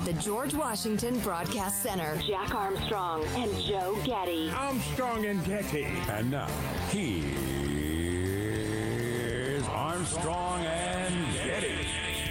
at the George Washington Broadcast Center. Jack Armstrong and Joe Getty. Armstrong and Getty. And now, here's Armstrong and Getty.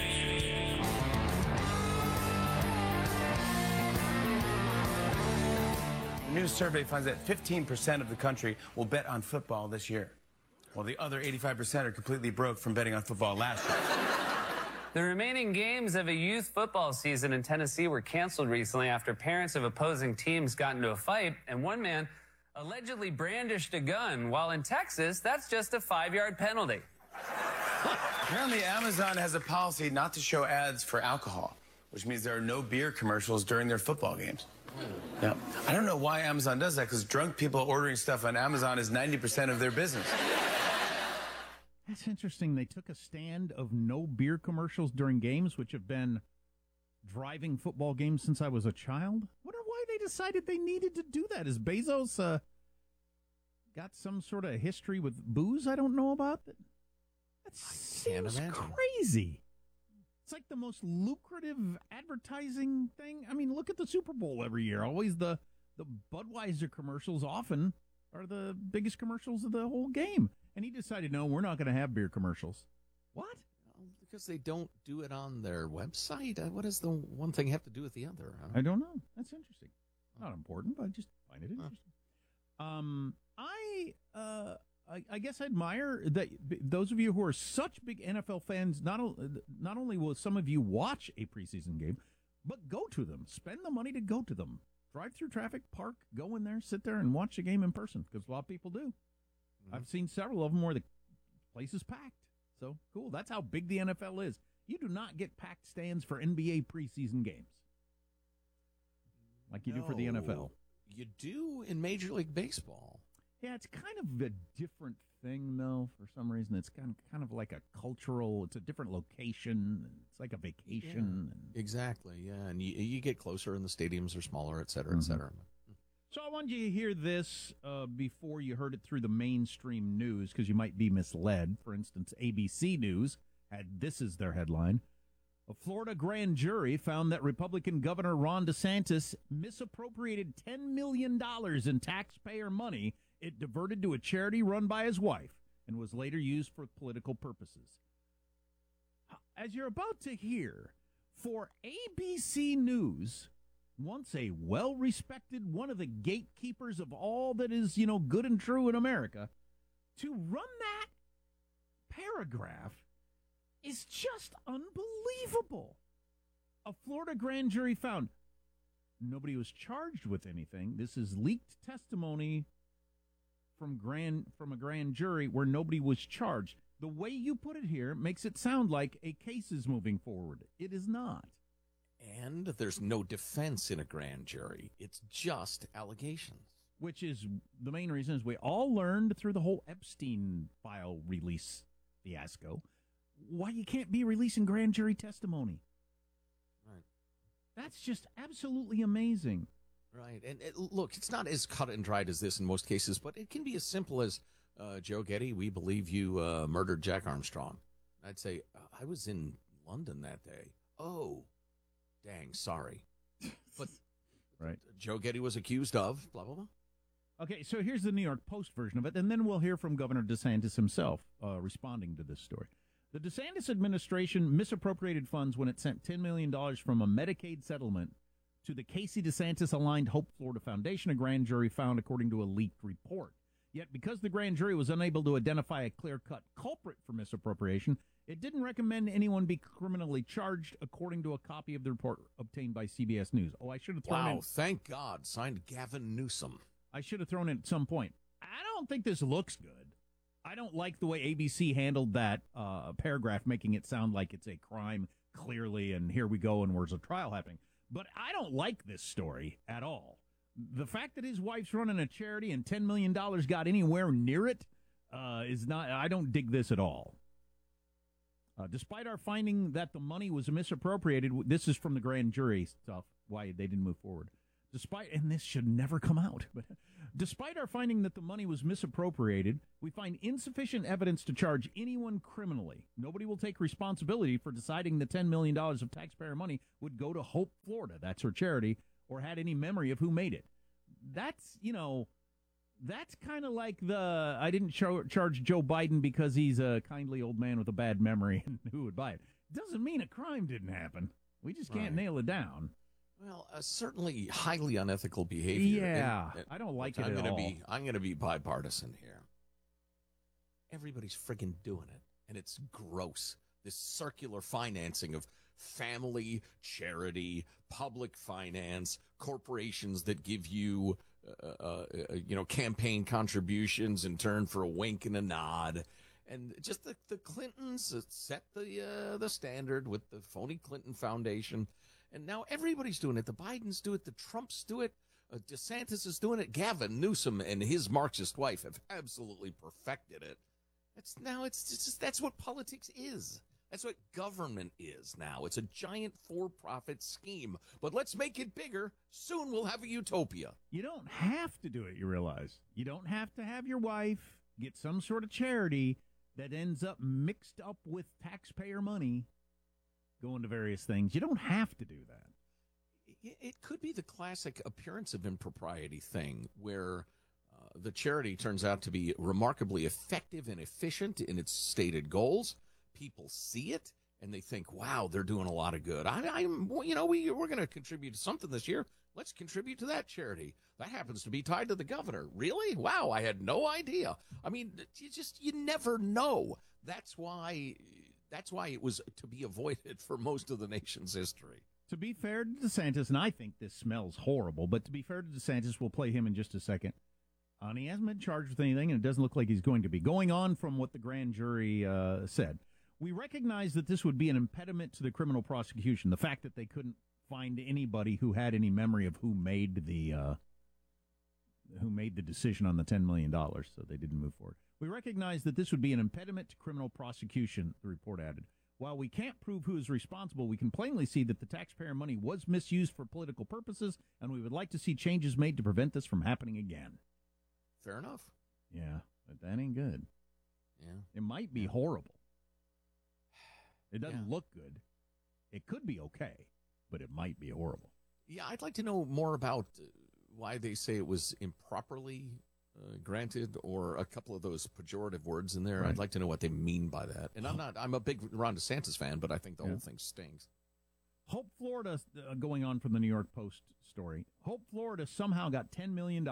A new survey finds that 15% of the country will bet on football this year, while the other 85% are completely broke from betting on football last year. The remaining games of a youth football season in Tennessee were canceled recently after parents of opposing teams got into a fight, and one man allegedly brandished a gun, while in Texas, that's just a 5-yard penalty. Apparently, Amazon has a policy not to show ads for alcohol, which means there are no beer commercials during their football games. Yeah. I don't know why Amazon does that, because drunk people ordering stuff on Amazon is 90% of their business. That's interesting. They took a stand of no beer commercials during games, which have been driving football games since I was a child. Wonder why they decided they needed to do that. Is Bezos got some sort of history with booze I don't know about? That seems crazy. It's like the most lucrative advertising thing. I mean, look at the Super Bowl every year. Always the Budweiser commercials often are the biggest commercials of the whole game. And he decided, no, we're not going to have beer commercials. What? Because they don't do it on their website? What does the one thing have to do with the other? I don't know. That's interesting. Not important, but I just find it interesting. I guess I admire that those of you who are such big NFL fans, not only will some of you watch a preseason game, but go to them. Spend the money to go to them. Drive through traffic, park, go in there, sit there and watch the game in person, because a lot of people do. Mm-hmm. I've seen several of them where the place is packed. So, cool. That's how big the NFL is. You do not get packed stands for NBA preseason games like you do for the NFL. You do in Major League Baseball. Yeah, it's kind of a different thing, though, for some reason. It's kind of like a cultural, it's a different location. It's like a vacation. Yeah, exactly, yeah. And you get closer and the stadiums are smaller, et cetera, et cetera. So I wanted you to hear this before you heard it through the mainstream news, because you might be misled. For instance, ABC News had this as their headline. A Florida grand jury found that Republican Governor Ron DeSantis misappropriated $10 million in taxpayer money it diverted to a charity run by his wife and was later used for political purposes. As you're about to hear, for ABC News, once a well-respected, one of the gatekeepers of all that is, good and true in America, to run that paragraph is just unbelievable. A Florida grand jury found nobody was charged with anything. This is leaked testimony from a grand jury where nobody was charged. The way you put it here makes it sound like a case is moving forward. It is not. And there's no defense in a grand jury. It's just allegations. Which is the main reason, is we all learned through the whole Epstein file release fiasco why you can't be releasing grand jury testimony. Right. That's just absolutely amazing. Right. And look, it's not as cut and dried as this in most cases, but it can be as simple as, Joe Getty, we believe you murdered Jack Armstrong. I'd say, I was in London that day. Oh, dang, sorry. But right. Joe Getty was accused of blah, blah, blah. Okay, so here's the New York Post version of it, and then we'll hear from Governor DeSantis himself responding to this story. The DeSantis administration misappropriated funds when it sent $10 million from a Medicaid settlement to the Casey DeSantis-aligned Hope Florida Foundation, a grand jury found, according to a leaked report. Yet, because the grand jury was unable to identify a clear-cut culprit for misappropriation, it didn't recommend anyone be criminally charged, according to a copy of the report obtained by CBS News. Oh, I should have thrown in... Wow, thank God. Signed Gavin Newsom. I should have thrown in at some point. I don't think this looks good. I don't like the way ABC handled that paragraph, making it sound like it's a crime, clearly, and here we go, and where's a trial happening. But I don't like this story at all. The fact that his wife's running a charity and $10 million got anywhere near it is not, I don't dig this at all. Despite our finding that the money was misappropriated, this is from the grand jury stuff, why they didn't move forward. and this should never come out, but despite our finding that the money was misappropriated, we find insufficient evidence to charge anyone criminally. Nobody will take responsibility for deciding the $10 million of taxpayer money would go to Hope Florida, that's her charity, or had any memory of who made it. That's, that's kind of like I didn't charge Joe Biden because he's a kindly old man with a bad memory and who would buy it. Doesn't mean a crime didn't happen. We just can't nail it down. Well, certainly highly unethical behavior. Yeah, I don't like it at all. I'm going to be bipartisan here. Everybody's friggin' doing it, and it's gross. This circular financing of family, charity, public finance, corporations that give you, campaign contributions in turn for a wink and a nod. And just the Clintons set the standard with the phony Clinton Foundation. And now everybody's doing it. The Bidens do it. The Trumps do it. DeSantis is doing it. Gavin Newsom and his Marxist wife have absolutely perfected it. That's what politics is. That's what government is now. It's a giant for-profit scheme. But let's make it bigger. Soon we'll have a utopia. You don't have to do it, you realize. You don't have to have your wife get some sort of charity that ends up mixed up with taxpayer money going to various things. You don't have to do that. It could be the classic appearance of impropriety thing where the charity turns out to be remarkably effective and efficient in its stated goals. People see it and they think, wow, they're doing a lot of good. We're going to contribute to something this year. Let's contribute to that charity. That happens to be tied to the governor. Really? Wow, I had no idea. I mean, you never know. That's why it was to be avoided for most of the nation's history. To be fair to DeSantis, and I think this smells horrible, but to be fair to DeSantis, we'll play him in just a second. And he hasn't been charged with anything, and it doesn't look like he's going to be. Going on from what the grand jury said, we recognize that this would be an impediment to the criminal prosecution, the fact that they couldn't find anybody who had any memory of who made the decision on the $10 million, so they didn't move forward. We recognize that this would be an impediment to criminal prosecution, the report added. While we can't prove who is responsible, we can plainly see that the taxpayer money was misused for political purposes, and we would like to see changes made to prevent this from happening again. Fair enough. Yeah, but that ain't good. Yeah. It might be horrible. It doesn't look good. It could be okay, but it might be horrible. Yeah, I'd like to know more about why they say it was improperly granted, or a couple of those pejorative words in there. Right. I'd like to know what they mean by that. And I'm a big Ron DeSantis fan, but I think the whole thing stinks. Hope Florida, going on from the New York Post story, Hope Florida somehow got $10 million.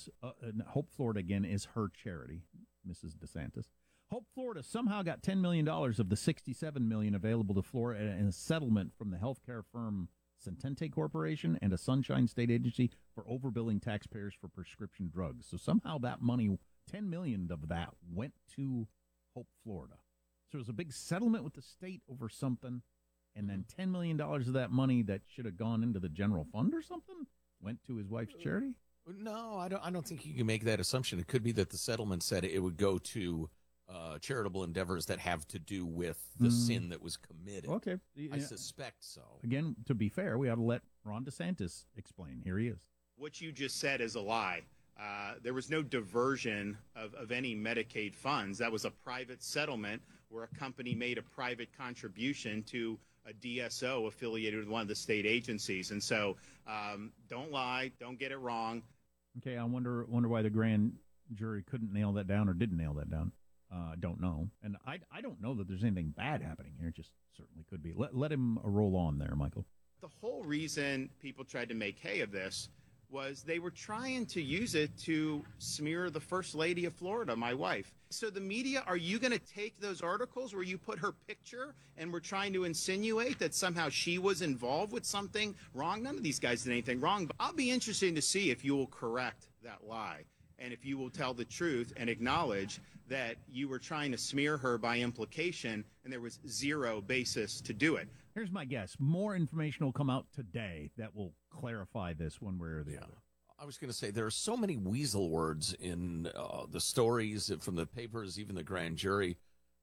Hope Florida, again, is her charity, Mrs. DeSantis. Hope Florida somehow got $10 million of the $67 million available to Florida in a settlement from the healthcare firm Centente Corporation and a Sunshine State Agency for overbilling taxpayers for prescription drugs. So somehow that money, $10 million of that, went to Hope Florida. So it was a big settlement with the state over something, and then $10 million of that money that should have gone into the general fund or something went to his wife's charity? No, I don't think you can make that assumption. It could be that the settlement said it would go to charitable endeavors that have to do with the sin that was committed. Okay. I suspect so. Again, to be fair, we ought to let Ron DeSantis explain. Here he is. What you just said is a lie. There was no diversion of any Medicaid funds. That was a private settlement where a company made a private contribution to a DSO affiliated with one of the state agencies. And so don't lie. Don't get it wrong. Okay, I wonder why the grand jury couldn't nail that down or didn't nail that down. Don't know. And I don't know that there's anything bad happening here. It just certainly could be. Let him roll on there, Michael. The whole reason people tried to make hay of this was they were trying to use it to smear the First Lady of Florida, my wife. So the media, are you going to take those articles where you put her picture and we're trying to insinuate that somehow she was involved with something wrong? None of these guys did anything wrong. But I'll be interested to see if you will correct that lie and if you will tell the truth and acknowledge that you were trying to smear her by implication and there was zero basis to do it. Here's my guess. More information will come out today that will clarify this one way or the other. I was going to say, there are so many weasel words in the stories from the papers, even the grand jury.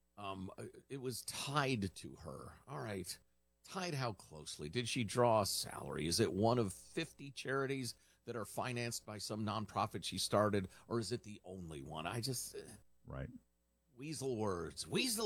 It was tied to her. All right. Tied how closely? Did she draw a salary? Is it one of 50 charities that are financed by some nonprofit she started, or is it the only one? I just Right. Weasel words.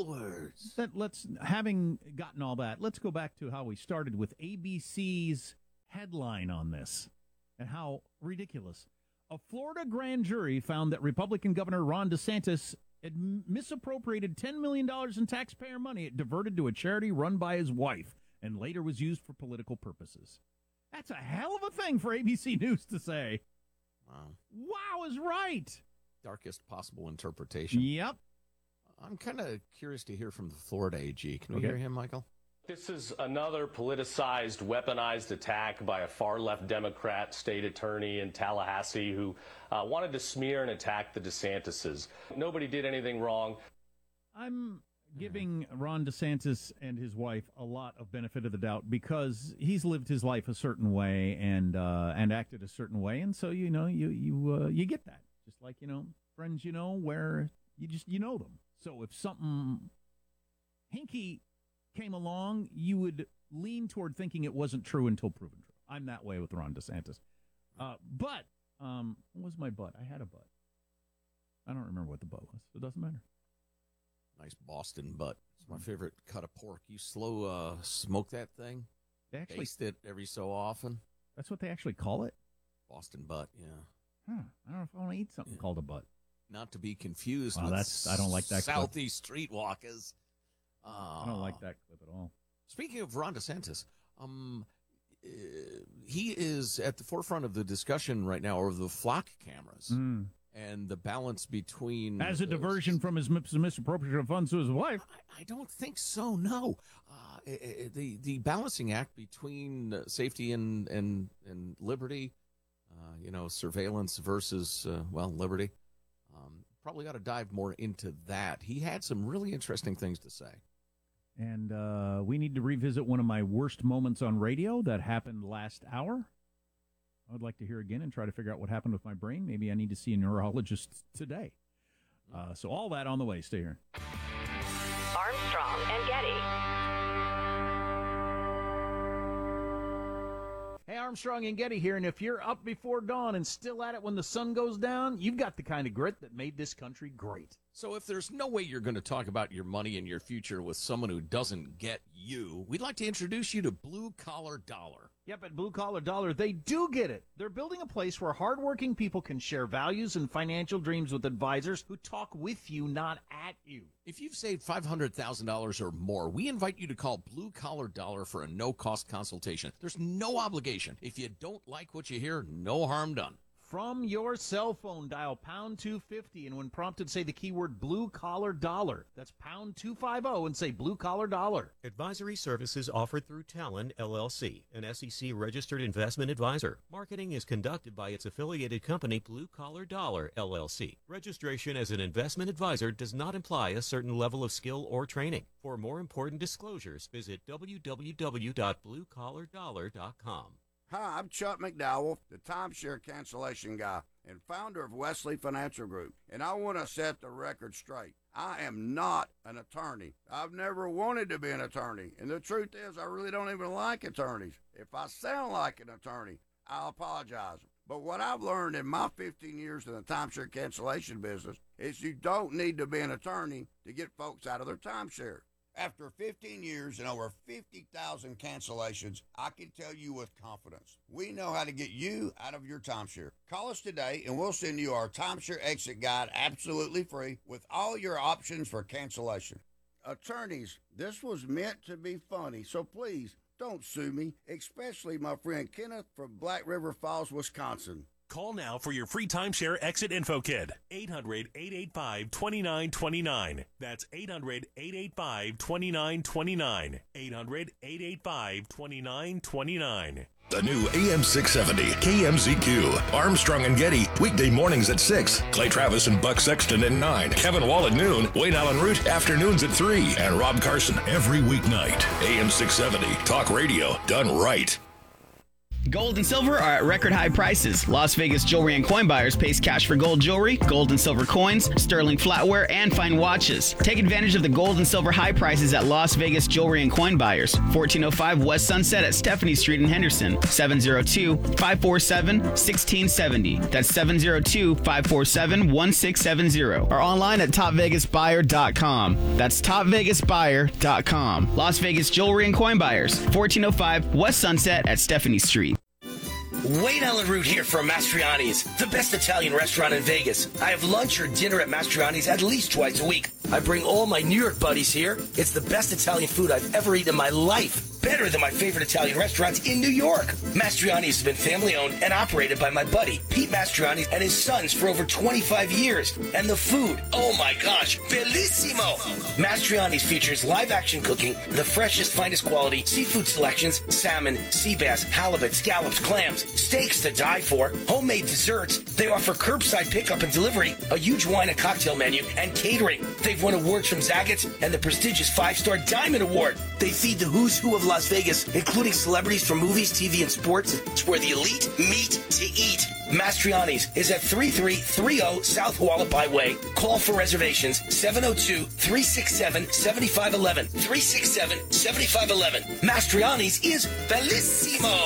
Having gotten all that, let's go back to how we started with ABC's headline on this and how ridiculous. A Florida grand jury found that Republican Governor Ron DeSantis had misappropriated $10 million in taxpayer money it diverted to a charity run by his wife and later was used for political purposes. That's a hell of a thing for ABC News to say. Wow is right. Darkest possible interpretation. Yep. I'm kind of curious to hear from the Florida AG. Can we hear him, Michael? This is another politicized, weaponized attack by a far-left Democrat state attorney in Tallahassee who wanted to smear and attack the DeSantises. Nobody did anything wrong. I'm giving Ron DeSantis and his wife a lot of benefit of the doubt because he's lived his life a certain way and acted a certain way, and so you get that. Just like friends, where you know them. So if something hinky came along, you would lean toward thinking it wasn't true until proven true. I'm that way with Ron DeSantis. But what was my butt? I had a butt. I don't remember what the butt was. It doesn't matter. Nice Boston butt. It's my favorite cut of pork. You slow smoke that thing. They actually taste it every so often. That's what they actually call it? Boston butt, yeah. I don't know if I want to eat something called a butt. Not to be confused with I don't like that Southeast Streetwalkers. I don't like that clip at all. Speaking of Ron DeSantis, he is at the forefront of the discussion right now over the flock cameras and the balance between... As a diversion from his misappropriation of funds to his wife. I don't think so, no. The balancing act between safety and liberty, surveillance versus, liberty, probably ought to dive more into that. He had some really interesting things to say. And we need to revisit one of my worst moments on radio that happened last hour. I would like to hear again and try to figure out what happened with my brain. Maybe I need to see a neurologist today. So all that on the way. Stay here. Armstrong and Getty. Hey, Armstrong and Getty here, and if you're up before dawn and still at it when the sun goes down, you've got the kind of grit that made this country great. So if there's no way you're going to talk about your money and your future with someone who doesn't get you, we'd like to introduce you to Blue Collar Dollar. Yep, at Blue Collar Dollar, they do get it. They're building a place where hardworking people can share values and financial dreams with advisors who talk with you, not at you. If you've saved $500,000 or more, we invite you to call Blue Collar Dollar for a no-cost consultation. There's no obligation. If you don't like what you hear, no harm done. From your cell phone, dial pound 250, and when prompted, say the keyword Blue Collar Dollar. That's pound 250 and say Blue Collar Dollar. Advisory services offered through Talon, LLC, an SEC-registered investment advisor. Marketing is conducted by its affiliated company, Blue Collar Dollar, LLC. Registration as an investment advisor does not imply a certain level of skill or training. For more important disclosures, visit www.bluecollardollar.com. Hi, I'm Chuck McDowell, the timeshare cancellation guy and founder of Wesley Financial Group, and I want to set the record straight. I am not an attorney. I've never wanted to be an attorney, and the truth is I really don't even like attorneys. If I sound like an attorney, I'll apologize. But what I've learned in my 15 years in the timeshare cancellation business is you don't need to be an attorney to get folks out of their timeshare. After 15 years and over 50,000 cancellations, I can tell you with confidence, we know how to get you out of your timeshare. Call us today and we'll send you our timeshare exit guide absolutely free with all your options for cancellation. Attorneys, this was meant to be funny, so please don't sue me, especially my friend Kenneth from Black River Falls, Wisconsin. Call now for your free timeshare exit info kit. 800-885-2929. That's 800-885-2929. 800-885-2929. The new AM 670 KMZQ. Armstrong and Getty. Weekday mornings at 6. Clay Travis and Buck Sexton at 9. Kevin Wall at noon. Wayne Allen Root afternoons at 3. And Rob Carson every weeknight. AM 670. Talk radio done right. Gold and silver are at record high prices. Las Vegas jewelry and coin buyers pays cash for gold jewelry, gold and silver coins, sterling flatware, and fine watches. Take advantage of the gold and silver high prices at Las Vegas jewelry and coin buyers. 1405 West Sunset at Stephanie Street in Henderson. 702-547-1670. That's 702-547-1670. Or online at topvegasbuyer.com. That's topvegasbuyer.com. Las Vegas jewelry and coin buyers. 1405 West Sunset at Stephanie Street. Wayne Allen Root here from Mastriani's, the best Italian restaurant in Vegas. I have lunch or dinner at Mastriani's at least twice a week. I bring all my New York buddies here. It's the best Italian food I've ever eaten in my life. Better than my favorite Italian restaurants in New York. Mastriani's has been family-owned and operated by my buddy, Pete Mastriani, and his sons for over 25 years. And the food, oh my gosh, bellissimo! Mastriani's features live-action cooking, the freshest, finest quality, seafood selections, salmon, sea bass, halibut, scallops, clams, steaks to die for, homemade desserts. They offer curbside pickup and delivery, a huge wine and cocktail menu, and catering. They've won awards from Zagat's and the prestigious 5-star Diamond Award. They feed the who's who of Las Vegas, including celebrities from movies, TV, and sports. It's where the elite meet to eat. Mastriani's is at 3330 South Hualapai Way. Call for reservations 702-367-7511. 367-7511. Mastriani's is bellissimo.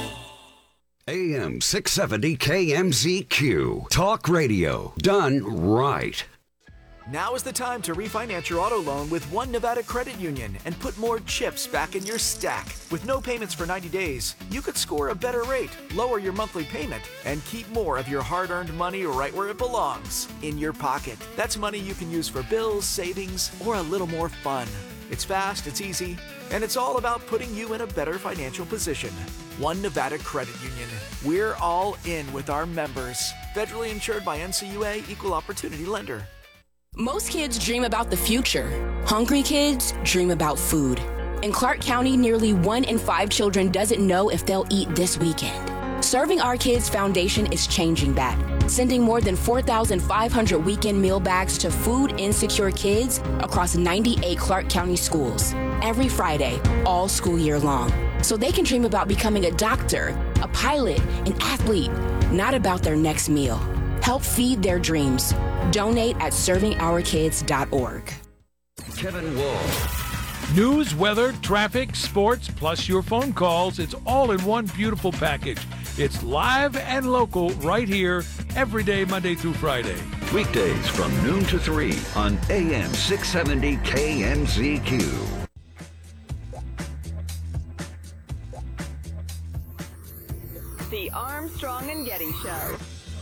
AM 670 KMZQ. Talk radio done right. Now is the time to refinance your auto loan with One Nevada Credit Union and put more chips back in your stack. With no payments for 90 days, you could score a better rate, lower your monthly payment, and keep more of your hard-earned money right where it belongs, in your pocket. That's money you can use for bills, savings, or a little more fun. It's fast, it's easy, and it's all about putting you in a better financial position. One Nevada Credit Union. We're all in with our members. Federally insured by NCUA, Equal Opportunity Lender. Most kids dream about the future. Hungry kids dream about food. In Clark County, nearly 1 in 5 children doesn't know if they'll eat this weekend. Serving Our Kids Foundation is changing that, sending more than 4,500 weekend meal bags to food insecure kids across 98 Clark County schools every Friday, all school year long, so they can dream about becoming a doctor, a pilot, an athlete, not about their next meal. Help feed their dreams. Donate at servingourkids.org. Kevin Wall. News, weather, traffic, sports, plus your phone calls. It's all in one beautiful package. It's live and local right here every day, Monday through Friday. Weekdays from noon to 3 on AM 670 KMZQ. The Armstrong and Getty Show.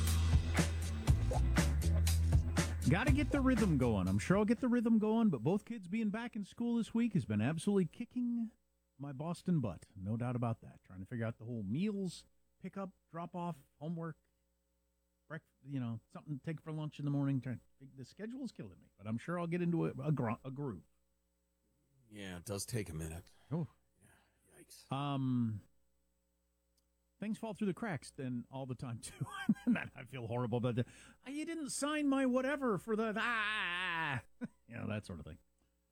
Got to get the rhythm going. I'm sure I'll get the rhythm going, but both kids being back in school this week has been absolutely kicking my Boston butt. No doubt about that. Trying to figure out the whole meals, pick up, drop off, homework, breakfast, something to take for lunch in the morning. The schedule is killing me, but I'm sure I'll get into a groove. Yeah, it does take a minute. Oh. Yeah, yikes. Things fall through the cracks then all the time, too. And I feel horrible about that. You didn't sign my whatever for the... that sort of thing.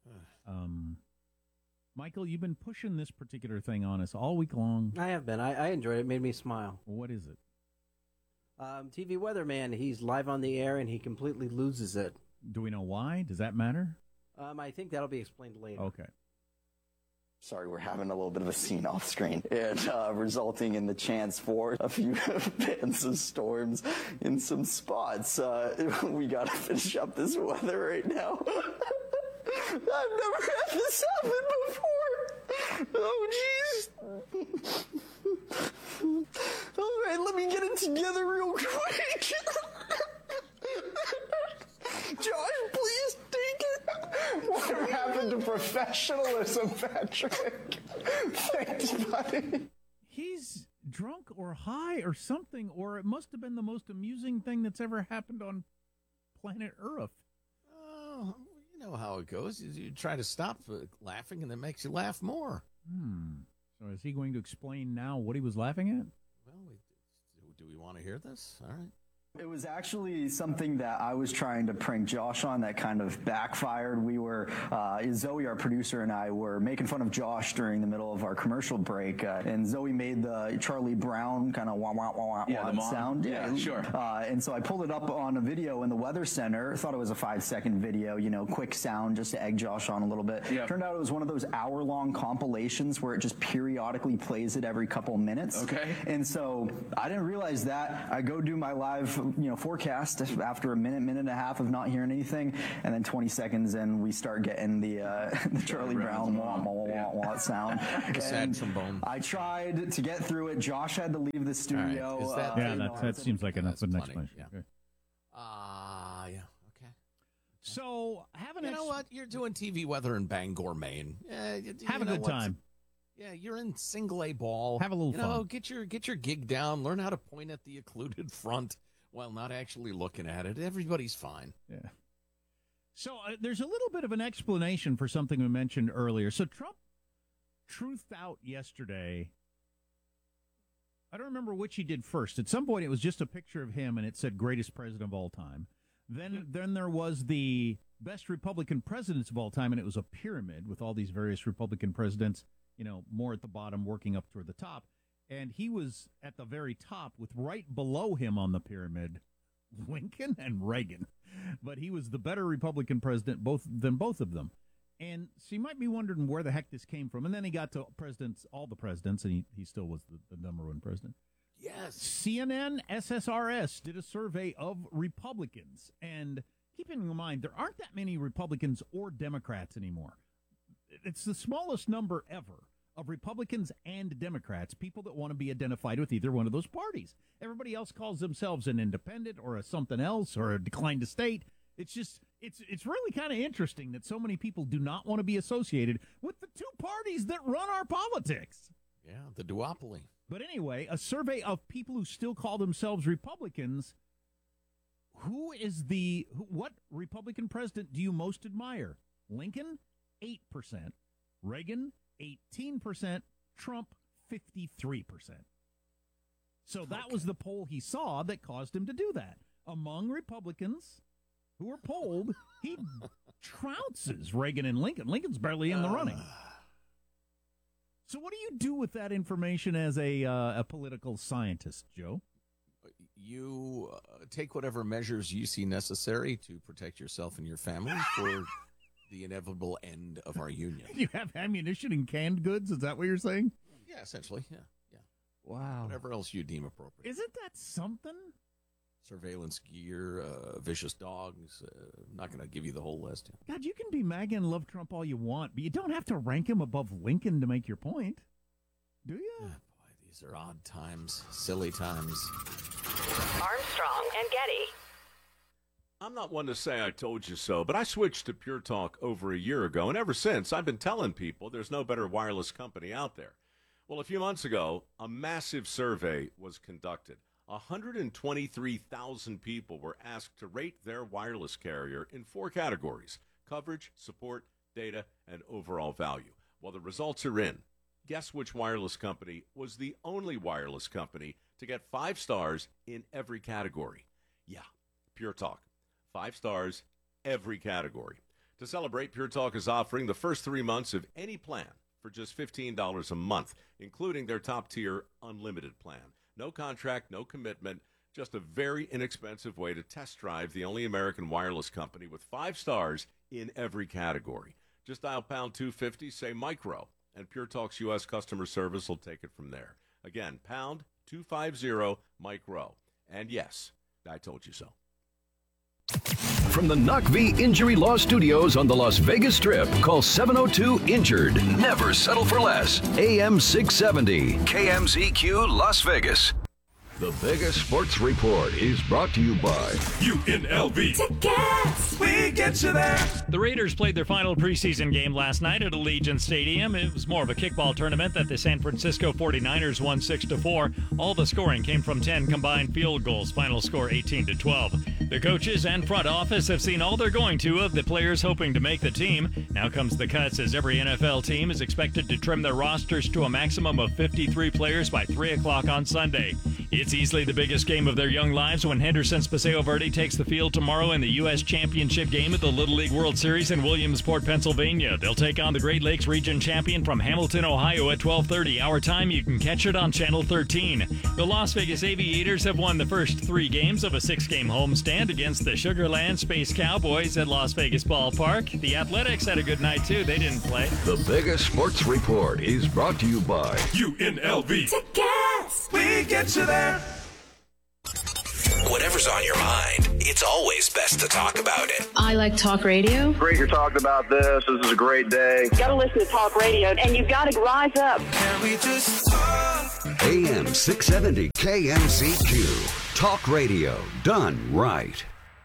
Michael, you've been pushing this particular thing on us all week long. I have been. I enjoyed it. It made me smile. What is it? TV weatherman. He's live on the air, and he completely loses it. Do we know why? Does that matter? I think that'll be explained later. Okay. Sorry, we're having a little bit of a scene off screen. It resulting in the chance for a few bits of storms in some spots. We got to finish up this weather right now. I've never had this happen before. Oh, jeez. All right, let me get it together real quick. Josh, please take it. What happened to professionalism, Patrick? Thanks, buddy. He's drunk or high or something, or it must have been the most amusing thing that's ever happened on planet Earth. Oh, you know how it goes. You try to stop laughing, and it makes you laugh more. So is he going to explain now what he was laughing at? Well, do we want to hear this? All right. It was actually something that I was trying to prank Josh on that kind of backfired. We were, Zoe, our producer, and I were making fun of Josh during the middle of our commercial break, and Zoe made the Charlie Brown kind of wah wah wah wah sound. Yeah, sure. And so I pulled it up on a video in the Weather Center. Thought it was a 5-second video, quick sound just to egg Josh on a little bit. Yep. Turned out it was one of those hour-long compilations where it just periodically plays it every couple minutes. Okay. And so I didn't realize that. I go do my live forecast after a minute and a half of not hearing anything, and then 20 seconds in we start getting the Charlie Brown wah wah wah wah sound. Sad trombone. I tried to get through it. Josh had to leave the studio. Right. Is that, that seems like enough of an explanation. Yeah. Okay. Yeah. Okay. So have an. You know what? You're doing TV weather in Bangor, Maine. Have a good time. Yeah, you're in single A ball. Have a little fun. Get your gig down. Learn how to point at the occluded front while not actually looking at it. Everybody's fine. Yeah. So there's a little bit of an explanation for something we mentioned earlier. So Trump truthed out yesterday. I don't remember which he did first. At some point, it was just a picture of him, and it said "greatest president of all time." Then there was the best Republican presidents of all time, and it was a pyramid with all these various Republican presidents, more at the bottom, working up toward the top. And he was at the very top with right below him on the pyramid, Lincoln and Reagan. But he was the better Republican president than both of them. And so you might be wondering where the heck this came from. And then he got to all the presidents, and he still was the number one president. Yes. CNN SSRS did a survey of Republicans. And keep in mind, there aren't that many Republicans or Democrats anymore. It's the smallest number ever of Republicans and Democrats, people that want to be identified with either one of those parties. Everybody else calls themselves an independent or a something else or a declined to state. It's just, it's really kind of interesting that so many people do not want to be associated with the two parties that run our politics. Yeah, the duopoly. But anyway, a survey of people who still call themselves Republicans. What Republican president do you most admire? Lincoln, 8%. Reagan, 18%, Trump, 53%. So that was the poll he saw that caused him to do that. Among Republicans who were polled, he trounces Reagan and Lincoln. Lincoln's barely in the running. So what do you do with that information as a political scientist, Joe? You take whatever measures you see necessary to protect yourself and your family for the inevitable end of our union. You have ammunition and canned goods? Is that what you're saying? Yeah, essentially. Yeah. Wow. Whatever else you deem appropriate. Isn't that something? Surveillance gear, vicious dogs. I'm not going to give you the whole list. God, you can be MAGA and love Trump all you want, but you don't have to rank him above Lincoln to make your point. Do you? Boy, these are odd times, silly times. Armstrong and Getty. I'm not one to say I told you so, but I switched to Pure Talk over a year ago, and ever since, I've been telling people there's no better wireless company out there. Well, a few months ago, a massive survey was conducted. 123,000 people were asked to rate their wireless carrier in 4 categories: coverage, support, data, and overall value. Well, the results are in. Guess which wireless company was the only wireless company to get 5 stars in every category? Yeah, Pure Talk. 5 stars, every category. To celebrate, Pure Talk is offering the first 3 months of any plan for just $15 a month, including their top-tier unlimited plan. No contract, no commitment, just a very inexpensive way to test drive the only American wireless company with 5 stars in every category. Just dial pound 250, say micro, and Pure Talk's U.S. customer service will take it from there. Again, pound 250 micro. And yes, I told you so. From the NOCV Injury Law Studios on the Las Vegas Strip, call 702-INJURED. Never settle for less. AM 670, KMZQ Las Vegas. The Vegas Sports Report is brought to you by UNLV. Tickets! We get you there. The Raiders played their final preseason game last night at Allegiant Stadium. It was more of a kickball tournament that the San Francisco 49ers won 6-4. All the scoring came from 10 combined field goals. Final score 18-12. The coaches and front office have seen all they're going to of the players hoping to make the team. Now comes the cuts, as every NFL team is expected to trim their rosters to a maximum of 53 players by 3 o'clock on Sunday. It's easily the biggest game of their young lives when Henderson's Paseo Verde takes the field tomorrow in the U.S. Championship game at the Little League World Series in Williamsport, Pennsylvania. They'll take on the Great Lakes Region champion from Hamilton, Ohio at 12:30 our time. You can catch it on Channel 13. The Las Vegas Aviators have won the first 3 games of a 6-game homestand against the Sugar Land Space Cowboys at Las Vegas Ballpark. The Athletics had a good night, too. They didn't play. The Vegas Sports Report is brought to you by UNLV. Tickets! We get you there. Whatever's on your mind, it's always best to talk about it. I like talk radio. Great you're talking about this. This is a great day. Got to listen to talk radio, and you've got to rise up. Can we just talk? AM 670 KMZQ. Talk radio done right.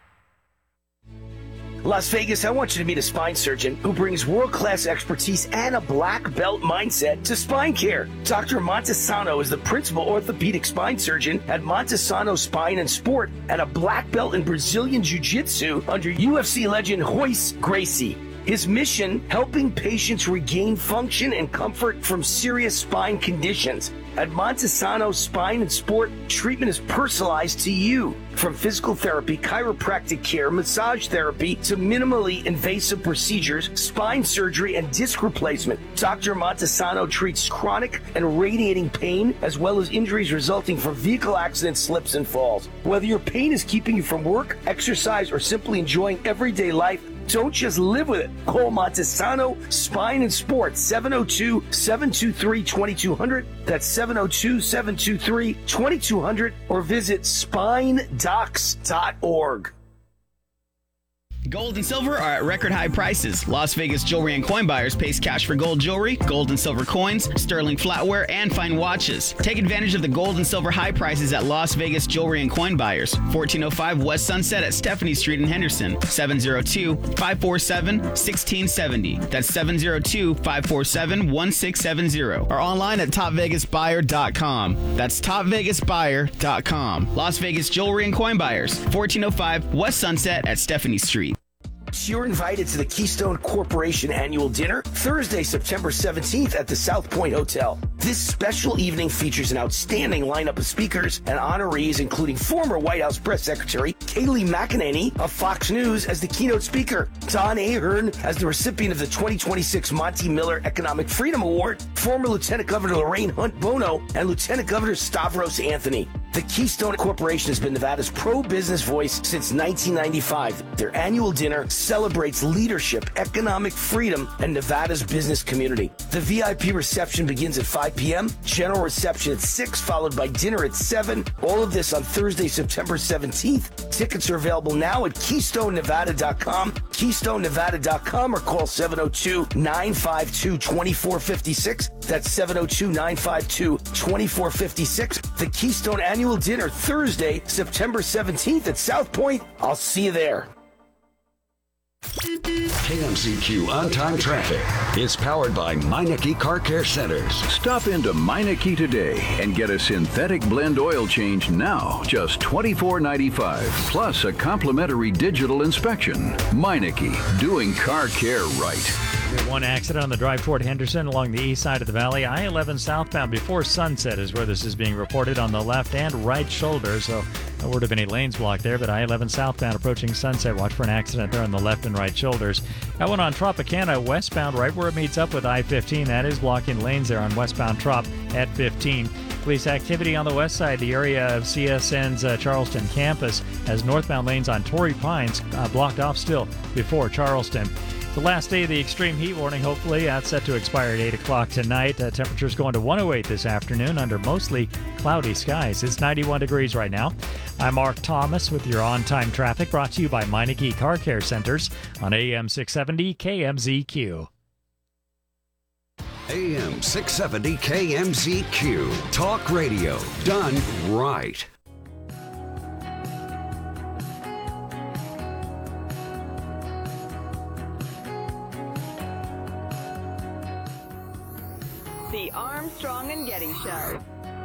Las Vegas, I want you to meet a spine surgeon who brings world-class expertise and a black belt mindset to spine care. Dr. Montesano is the principal orthopedic spine surgeon at Montesano Spine and Sport and a black belt in Brazilian Jiu-Jitsu under UFC legend Royce Gracie. His mission, helping patients regain function and comfort from serious spine conditions. At Montesano Spine and Sport, treatment is personalized to you. From physical therapy, chiropractic care, massage therapy, to minimally invasive procedures, spine surgery, and disc replacement, Dr. Montesano treats chronic and radiating pain, as well as injuries resulting from vehicle accidents, slips, and falls. Whether your pain is keeping you from work, exercise, or simply enjoying everyday life, don't just live with it. Call Montesano Spine and Sport, 702-723-2200. That's 702-723-2200. Or visit spinedocs.org. Gold and silver are at record high prices. Las Vegas jewelry and coin buyers pays cash for gold jewelry, gold and silver coins, sterling flatware, and fine watches. Take advantage of the gold and silver high prices at Las Vegas jewelry and coin buyers. 1405 West Sunset at Stephanie Street in Henderson. 702-547-1670. That's 702-547-1670. Or online at topvegasbuyer.com. That's topvegasbuyer.com. Las Vegas jewelry and coin buyers. 1405 West Sunset at Stephanie Street. You're invited to the Keystone Corporation Annual Dinner Thursday, September 17th at the South Point Hotel. This special evening features an outstanding lineup of speakers and honorees, including former White House Press Secretary Kayleigh McEnany of Fox News as the keynote speaker, Don Ahern as the recipient of the 2026 Monty Miller Economic Freedom Award, former Lieutenant Governor Lorraine Hunt Bono, and Lieutenant Governor Stavros Anthony. The Keystone Corporation has been Nevada's pro-business voice since 1995. Their annual dinner celebrates leadership, economic freedom, and Nevada's business community. The VIP reception begins at 5 p.m., general reception at 6, followed by dinner at 7. All of this on Thursday, September 17th. Tickets are available now at KeystoneNevada.com, KeystoneNevada.com, or call 702-952-2456. That's 702-952-2456. The Keystone Annual Dinner, Thursday, September 17th at South Point. I'll see you there. KMZQ On-Time Traffic is powered by Meineke Car Care Centers. Stop into Meineke today and get a synthetic blend oil change now, just $24.95, plus a complimentary digital inspection. Meineke, doing car care right. One accident on the drive toward Henderson along the east side of the valley. I-11 southbound before Sunset is where this is being reported on the left and right shoulder, so no word of any lanes blocked there, but I-11 southbound approaching Sunset. Watch for an accident there on the left and right shoulders. Got one on Tropicana westbound right where it meets up with I-15. That is blocking lanes there on westbound Trop at 15. Police activity on the west side, the area of CSN's Charleston campus, as northbound lanes on Torrey Pines blocked off still before Charleston. The last day of the extreme heat warning, hopefully, that's set to expire at 8 o'clock tonight. Temperatures going to 108 this afternoon under mostly cloudy skies. It's 91 degrees right now. I'm Mark Thomas with your on-time traffic, brought to you by Meineke Car Care Centers on AM 670 KMZQ. AM 670 KMZQ. Talk radio done right. The Armstrong and Getty Show.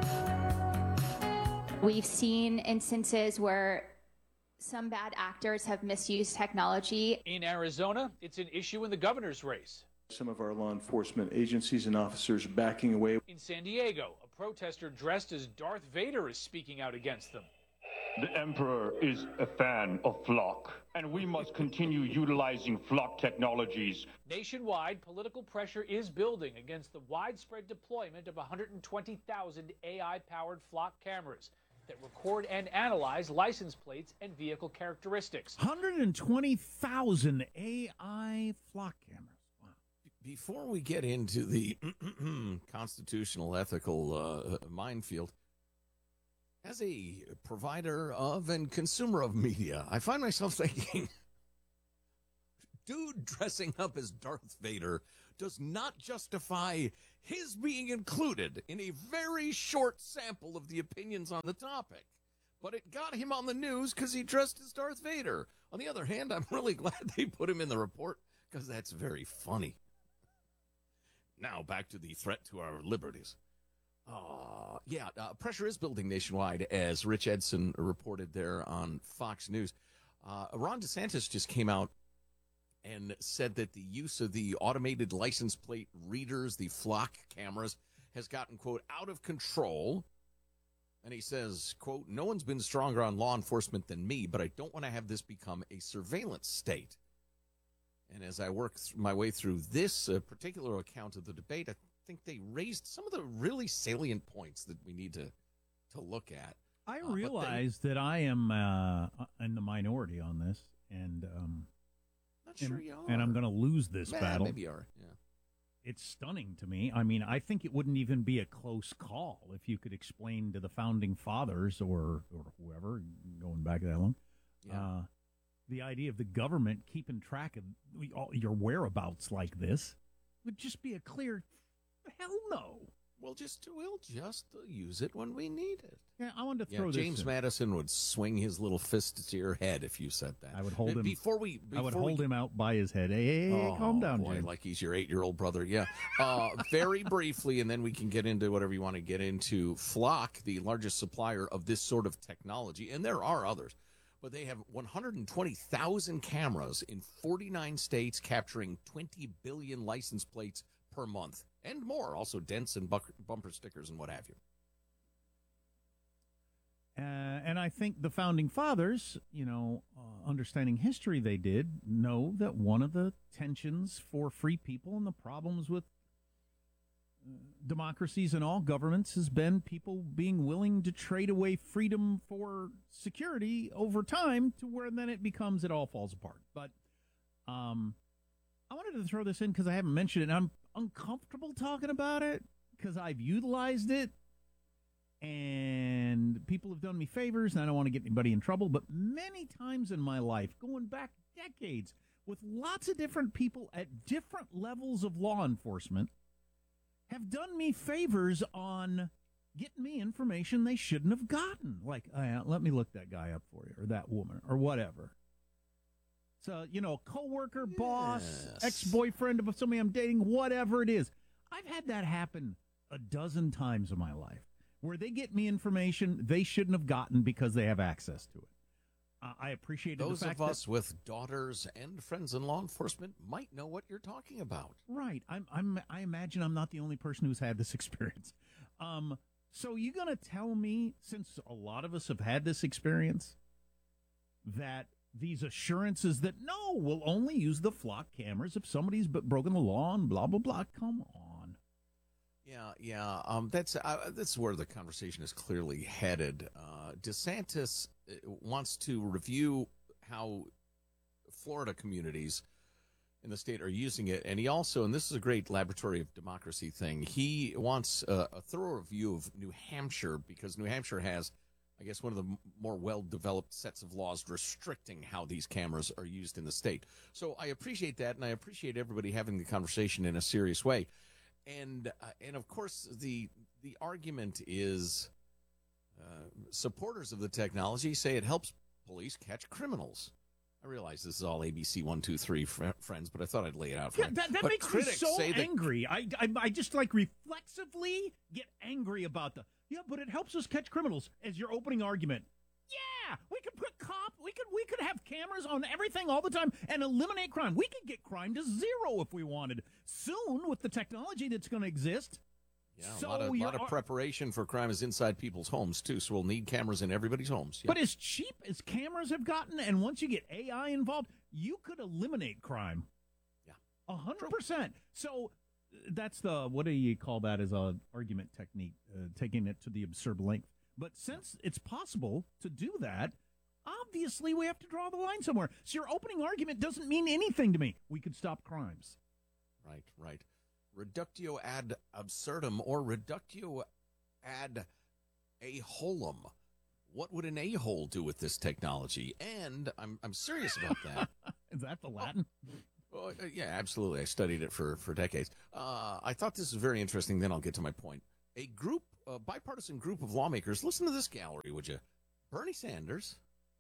We've seen instances where some bad actors have misused technology. In Arizona, it's an issue in the governor's race. Some of our law enforcement agencies and officers backing away. In San Diego, a protester dressed as Darth Vader is speaking out against them. The Emperor is a fan of Flock, and we must continue utilizing Flock technologies. Nationwide, political pressure is building against the widespread deployment of 120,000 AI-powered Flock cameras that record and analyze license plates and vehicle characteristics. 120,000 AI Flock cameras. Wow. Before we get into the constitutional ethical minefield, as a provider of and consumer of media, I find myself thinking, dude dressing up as Darth Vader does not justify his being included in a very short sample of the opinions on the topic. But it got him on the news because he dressed as Darth Vader. On the other hand, I'm really glad they put him in the report because that's very funny. Now back to the threat to our liberties. Pressure is building nationwide, as Rich Edson reported there on Fox News. Ron DeSantis just came out and said that the use of the automated license plate readers, the Flock cameras, has gotten, quote, out of control. And he says, quote, no one's been stronger on law enforcement than me, but I don't want to have this become a surveillance state. And as I work my way through this particular account of the debate, I think they raised some of the really salient points that we need to look at. I realize that I am in the minority on this, and not sure you are. And I'm going to lose this battle. Maybe you are. Yeah. It's stunning to me. I mean, I think it wouldn't even be a close call if you could explain to the founding fathers or whoever, going back that long, the idea of the government keeping track of your whereabouts like this would just be a clear hell no. We'll just use it when we need it. Yeah, I wanted to throw this James in. Madison would swing his little fist to your head if you said that. I would hold him. I would hold him out by his head. Hey, calm down, boy, James. like he's your 8-year-old brother. Yeah. Very briefly, and then we can get into whatever you want to get into. Flock, the largest supplier of this sort of technology, and there are others, but they have 120,000 cameras in 49 states, capturing 20 billion license plates per month and more. Also, dents and bumper stickers and what have you. And I think the founding fathers, understanding history, they did know that one of the tensions for free people and the problems with democracies and all governments has been people being willing to trade away freedom for security over time to where then it all falls apart. But I wanted to throw this in because I haven't mentioned it, and I'm uncomfortable talking about it because I've utilized it and people have done me favors, and I don't want to get anybody in trouble, but many times in my life, going back decades, with lots of different people at different levels of law enforcement, have done me favors on getting me information they shouldn't have gotten. Like, let me look that guy up for you, or that woman, or whatever. So, a coworker, boss, ex-boyfriend of somebody I'm dating, whatever it is. I've had that happen a dozen times in my life, where they get me information they shouldn't have gotten because they have access to it. I appreciate those the fact of us with daughters and friends in law enforcement might know what you're talking about. Right. I imagine I'm not the only person who's had this experience. So you're going to tell me, since a lot of us have had this experience, that these assurances that, no, we'll only use the Flock cameras if somebody's broken the law and blah, blah, blah. Come on. Yeah. That's where the conversation is clearly headed. DeSantis wants to review how Florida communities in the state are using it. And he also, and this is a great laboratory of democracy thing, he wants a thorough review of New Hampshire, because New Hampshire has, I guess, one of the more well-developed sets of laws restricting how these cameras are used in the state. So I appreciate that, and I appreciate everybody having the conversation in a serious way. And of course, the argument is supporters of the technology say it helps police catch criminals. I realize this is all ABC 1, 2, 3 friends, but I thought I'd lay it out for you. That makes me so angry. I just reflexively get angry about but it helps us catch criminals as your opening argument. Yeah, we could put we could have cameras on everything all the time and eliminate crime. We could get crime to zero if we wanted. Soon, with the technology that's going to exist. Yeah, So a lot of preparation for crime is inside people's homes, too, so we'll need cameras in everybody's homes. Yeah. But as cheap as cameras have gotten, and once you get AI involved, you could eliminate crime. Yeah. 100%. So that's what do you call that as an argument technique, taking it to the absurd length. But since it's possible to do that, obviously we have to draw the line somewhere. So your opening argument doesn't mean anything to me. We could stop crimes. Right. Reductio ad absurdum or reductio ad a-holum. What would an a-hole do with this technology? And I'm serious about that. Is that the Latin? Oh, yeah, absolutely. I studied it for decades. I thought this was very interesting. Then I'll get to my point. A bipartisan group of lawmakers. Listen to this gallery, would you? Bernie Sanders.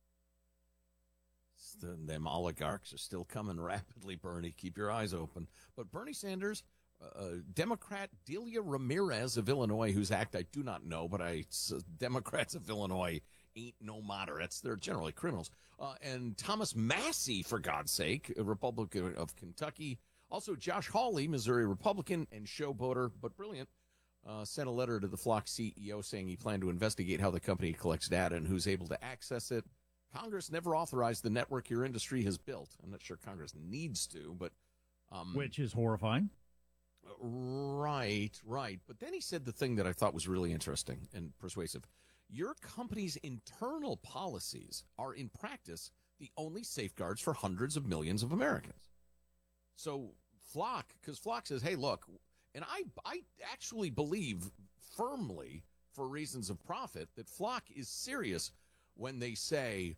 Them oligarchs are still coming rapidly, Bernie. Keep your eyes open. But Bernie Sanders, Democrat Delia Ramirez of Illinois, whose act I do not know, but Democrats of Illinois ain't no moderates. They're generally criminals. And Thomas Massey, for God's sake, a Republican of Kentucky. Also, Josh Hawley, Missouri Republican and showboater, but brilliant, sent a letter to the Flock CEO saying he planned to investigate how the company collects data and who's able to access it. Congress never authorized the network your industry has built. I'm not sure Congress needs to, but... which is horrifying. Right. But then he said the thing that I thought was really interesting and persuasive. Your company's internal policies are, in practice, the only safeguards for hundreds of millions of Americans. So Flock, because Flock says, hey, look, and I actually believe firmly, for reasons of profit, that Flock is serious when they say,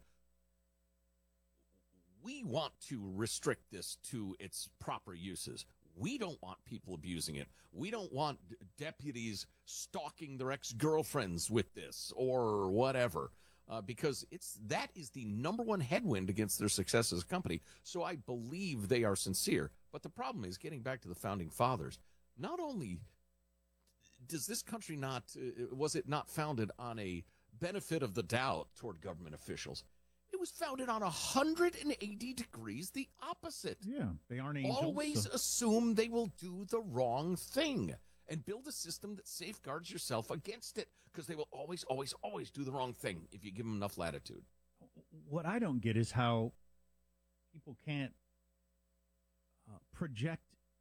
we want to restrict this to its proper uses. We don't want people abusing it. We don't want deputies stalking their ex-girlfriends with this or whatever, because that is the number one headwind against their success as a company. So I believe they are sincere. But the problem is, getting back to the founding fathers, not only does this country was it not founded on a benefit of the doubt toward government officials, it was founded on 180 degrees the opposite. Yeah, they aren't angels. Always assume they will do the wrong thing and build a system that safeguards yourself against it, because they will always, always, always do the wrong thing if you give them enough latitude. What I don't get is how people can't project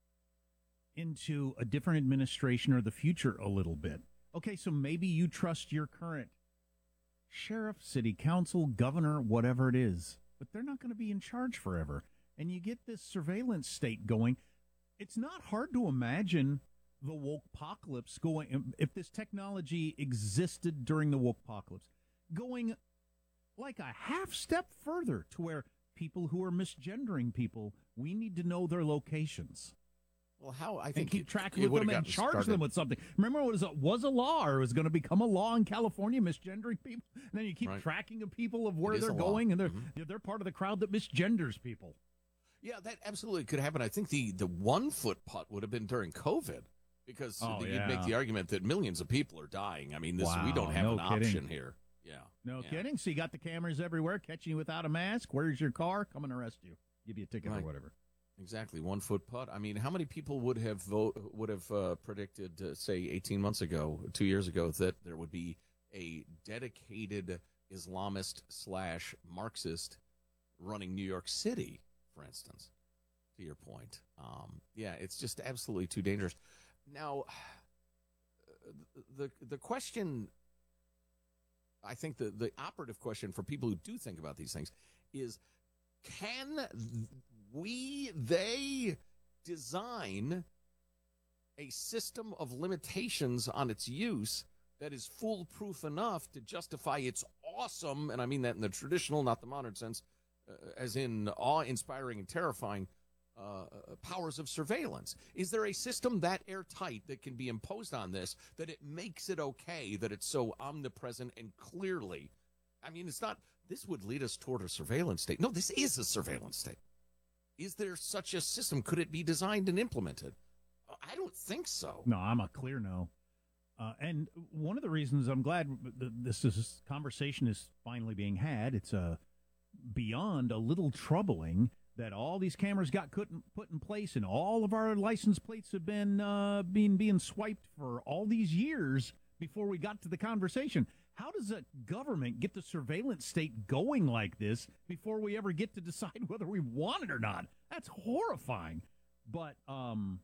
into a different administration or the future a little bit. Okay, so maybe you trust your current sheriff, city council, governor, whatever it is, but they're not going to be in charge forever. And you get this surveillance state going. It's not hard to imagine the woke-pocalypse going, if this technology existed during the woke-pocalypse, going like a half step further to where people who are misgendering people, we need to know their locations. Well, how I think and keep track with them and charge them with something. Remember, it was a law, or it was going to become a law in California, misgendering people. And then you keep tracking of people of where they're going, and they're part of the crowd that misgenders people. Yeah, that absolutely could happen. I think the 1 foot putt would have been during COVID, because you'd make the argument that millions of people are dying. I mean, we don't have an option here. Yeah, no kidding. So you got the cameras everywhere catching you without a mask. Where's your car? Come and arrest you. Give you a ticket or whatever. Exactly, 1 foot putt. I mean, how many people would have predicted, say, 18 months ago, 2 years ago, that there would be a dedicated Islamist/Marxist running New York City, for instance? To your point, yeah, it's just absolutely too dangerous. Now, the question, I think the operative question for people who do think about these things is, can they design a system of limitations on its use that is foolproof enough to justify its awesome, and I mean that in the traditional, not the modern sense, as in awe-inspiring and terrifying powers of surveillance? Is there a system that airtight that can be imposed on this, that it makes it okay, that it's so omnipresent and clearly? I mean, it's not, this would lead us toward a surveillance state. No, this is a surveillance state. Is there such a system? Could it be designed and implemented? I don't think so. No, I'm a clear no. And one of the reasons I'm glad this conversation is finally being had, it's beyond a little troubling. that all these cameras got put in place, and all of our license plates have been being swiped for all these years before we got to the conversation. How does a government get the surveillance state going like this before we ever get to decide whether we want it or not? That's horrifying. But I'm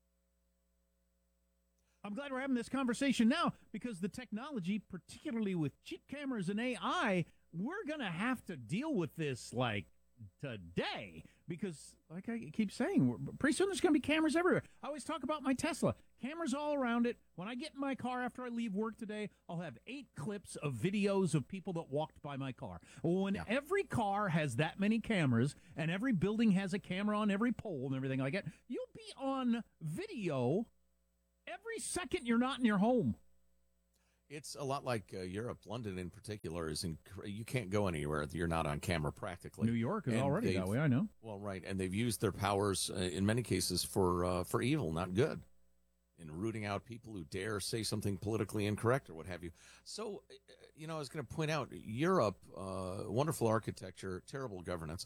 glad we're having this conversation now, because the technology, particularly with chip cameras and AI, we're going to have to deal with this like today, because like I keep saying, pretty soon there's going to be cameras everywhere. I always talk about my Tesla. Cameras all around it. When I get in my car after I leave work today, I'll have 8 clips of videos of people that walked by my car. When every car has that many cameras and every building has a camera on every pole and everything like that, you'll be on video every second you're not in your home. It's a lot like Europe. London, in particular, you can't go anywhere if you're not on camera practically. New York is already that way, I know. Well, right, and they've used their powers in many cases for evil, not good, in rooting out people who dare say something politically incorrect or what have you. So, I was going to point out, Europe, wonderful architecture, terrible governance.